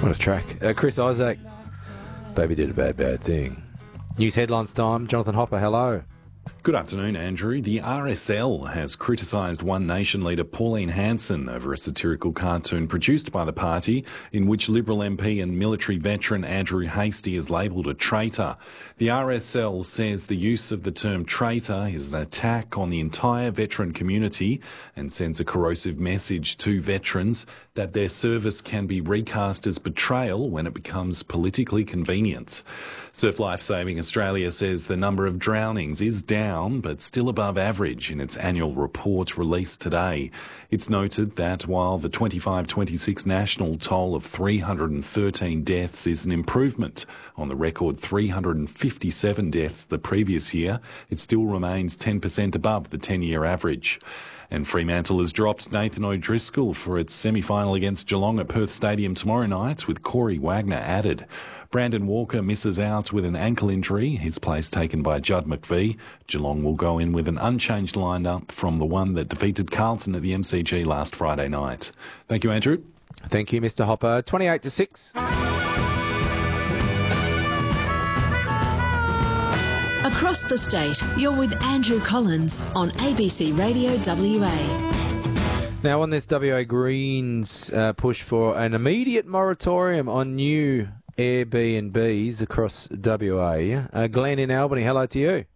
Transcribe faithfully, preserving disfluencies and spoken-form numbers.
What a track. Uh, Chris Isaac, Baby Did a Bad, Bad Thing. News headlines time. Jonathan Hopper, hello. Good afternoon, Andrew. The R S L has criticised One Nation leader Pauline Hanson over a satirical cartoon produced by the party in which Liberal M P and military veteran Andrew Hastie is labelled a traitor. The R S L says the use of the term traitor is an attack on the entire veteran community and sends a corrosive message to veterans that their service can be recast as betrayal when it becomes politically convenient. Surf Life Saving Australia says the number of drownings is down but still above average in its annual report released today. It's noted that while the twenty-five twenty-six national toll of three hundred thirteen deaths is an improvement on the record three hundred fifty-seven deaths the previous year, it still remains ten percent above the ten-year average. And Fremantle has dropped Nathan O'Driscoll for its semi-final against Geelong at Perth Stadium tomorrow night, with Corey Wagner added. Brandon Walker misses out with an ankle injury, his place taken by Judd McVie. Geelong will go in with an unchanged lineup from the one that defeated Carlton at the M C G last Friday night. Thank you, Andrew. Thank you, Mister Hopper. twenty-eight to six. Across the state, you're with Andrew Collins on A B C Radio W A. Now, on this W A Greens uh, push for an immediate moratorium on new Airbnbs across W A, uh, Glenn in Albany, hello to you.